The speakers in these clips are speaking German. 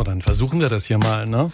So, dann versuchen wir das hier mal, ne?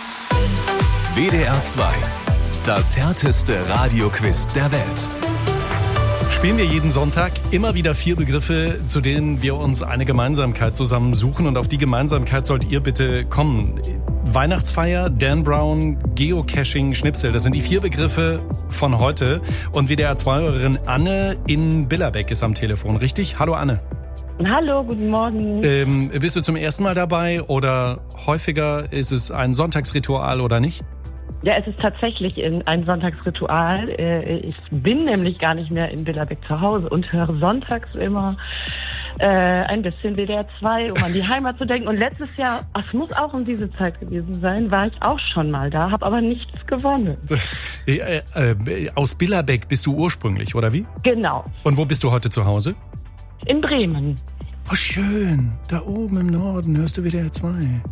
WDR 2. Das härteste Radioquiz der Welt. Spielen wir jeden Sonntag immer wieder 4 Begriffe, zu denen wir uns eine Gemeinsamkeit zusammensuchen. Und auf die Gemeinsamkeit sollt ihr bitte kommen. Weihnachtsfeier, Dan Brown, Geocaching, Schnipsel. Das sind die 4 Begriffe von heute. Und WDR-2-Hörerin Anne in Billerbeck ist am Telefon, richtig? Hallo Anne. Hallo, guten Morgen. Bist du zum ersten Mal dabei oder häufiger? Ist es ein Sonntagsritual oder nicht? Ja, es ist tatsächlich ein Sonntagsritual. Ich bin nämlich gar nicht mehr in Billerbeck zu Hause und höre sonntags immer ein bisschen WDR 2, um an die Heimat zu denken. Und letztes Jahr, es muss auch um diese Zeit gewesen sein, war ich auch schon mal da, habe aber nichts gewonnen. Aus Billerbeck bist du ursprünglich, oder wie? Genau. Und wo bist du heute zu Hause? In Bremen. Oh, schön. Da oben im Norden hörst du WDR 2.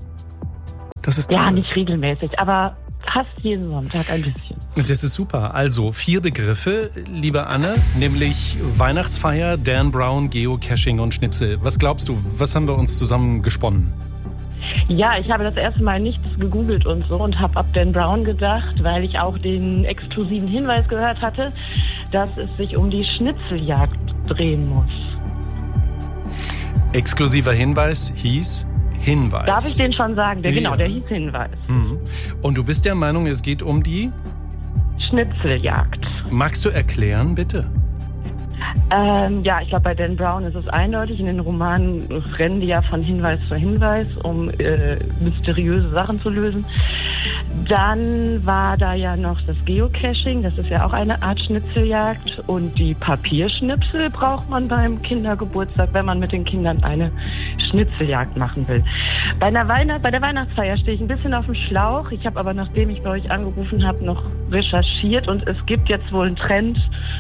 Das ist toll. Ja, nicht regelmäßig, aber fast jeden Sonntag ein bisschen. Das ist super. Also 4 Begriffe, liebe Anne, nämlich Weihnachtsfeier, Dan Brown, Geocaching und Schnipsel. Was glaubst du, was haben wir uns zusammen gesponnen? Ja, ich habe das erste Mal nichts gegoogelt und so und habe ab Dan Brown gedacht, weil ich auch den exklusiven Hinweis gehört hatte, dass es sich um die Schnitzeljagd drehen muss. Exklusiver Hinweis hieß Hinweis. Darf ich den schon sagen? Der hieß Hinweis. Mhm. Und du bist der Meinung, es geht um die Schnitzeljagd. Magst du erklären, bitte? Ja, ich glaube, bei Dan Brown ist es eindeutig. In den Romanen rennen die ja von Hinweis zu Hinweis, um mysteriöse Sachen zu lösen. Dann war da ja noch das Geocaching, das ist ja auch eine Art Schnitzeljagd. Und die Papierschnipsel braucht man beim Kindergeburtstag, wenn man mit den Kindern eine Schnitzeljagd machen will. Bei der Weihnachtsfeier stehe ich ein bisschen auf dem Schlauch. Ich habe aber, nachdem ich bei euch angerufen habe, noch recherchiert und es gibt jetzt wohl einen Trend,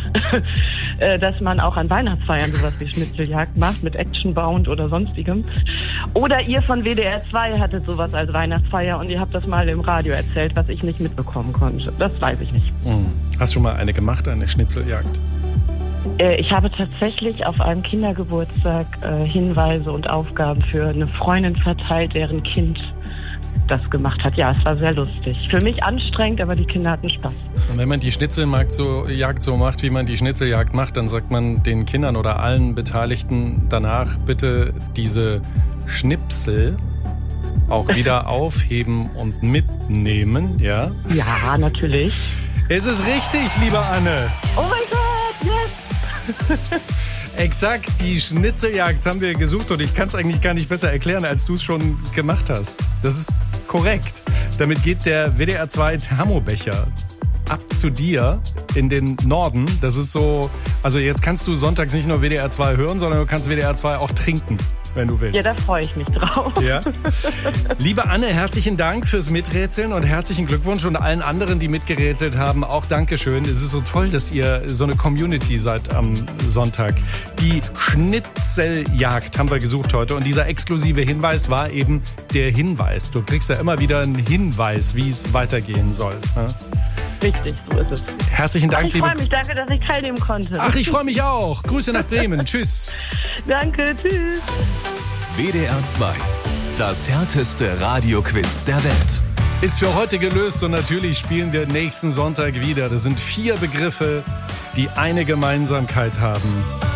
dass man auch an Weihnachtsfeiern sowas wie Schnitzeljagd macht, mit Actionbound oder sonstigem. Oder ihr von WDR 2 hattet sowas als Weihnachtsfeier und ihr habt das mal im Radio erzählt, was ich nicht mitbekommen konnte. Das weiß ich nicht. Hast du schon mal eine gemacht, eine Schnitzeljagd? Ich habe tatsächlich auf einem Kindergeburtstag Hinweise und Aufgaben für eine Freundin verteilt, deren Kind das gemacht hat. Ja, es war sehr lustig. Für mich anstrengend, aber die Kinder hatten Spaß. Und wenn man die Schnitzeljagd so macht, wie man die Schnitzeljagd macht, dann sagt man den Kindern oder allen Beteiligten danach bitte diese Schnipsel auch wieder aufheben und mitnehmen, ja? Ja, natürlich. Es ist richtig, liebe Anne. Oh mein Gott, yes! Exakt, die Schnitzeljagd haben wir gesucht und ich kann es eigentlich gar nicht besser erklären, als du es schon gemacht hast. Das ist korrekt. Damit geht der WDR 2 Thermobecher ab zu dir in den Norden. Das ist so, also jetzt kannst du sonntags nicht nur WDR 2 hören, sondern du kannst WDR 2 auch trinken, wenn du willst. Ja, da freue ich mich drauf. Ja. Liebe Anne, herzlichen Dank fürs Miträtseln und herzlichen Glückwunsch und allen anderen, die mitgerätselt haben, auch Dankeschön. Es ist so toll, dass ihr so eine Community seid am Sonntag. Die Schnitzeljagd haben wir gesucht heute und dieser exklusive Hinweis war eben der Hinweis. Du kriegst ja immer wieder einen Hinweis, wie es weitergehen soll. Ja? Richtig, so ist es. Herzlichen Dank, ich freue mich, danke, dass ich teilnehmen konnte. Ach, ich freue mich auch. Grüße nach Bremen. Tschüss. Danke, tschüss. WDR 2. Das härteste Radioquiz der Welt. Ist für heute gelöst und natürlich spielen wir nächsten Sonntag wieder. Das sind 4 Begriffe, die eine Gemeinsamkeit haben.